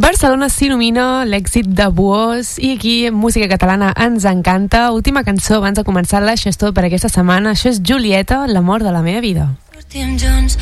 Barcelona s'il·lumina, l'èxit de Buós, i aquí música catalana ens encanta. Última cançó abans de començar l'Això és tot per aquesta setmana. Això és Julieta, l'amor de la meva vida.